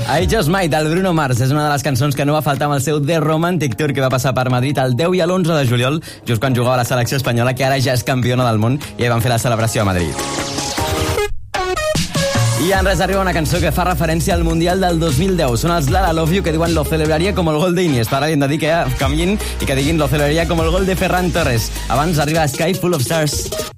I Just Might, del Bruno Mars, és una de les cançons que no va faltar amb el seu The Romantic Tour que va passar per Madrid el 10 i l'11 de juliol, just quan jugava la selecció espanyola, que ara ja és campiona del món, i van fer la celebració a Madrid. I en res arriba una cançó que fa referència al Mundial del 2010. Són els Lala Love You, que diuen lo celebraria com el gol d'Iniesta. Ara li hem de dir que canviïn i que diguin lo celebraria com el gol de Ferran Torres. Abans arriba Sky Full of Stars.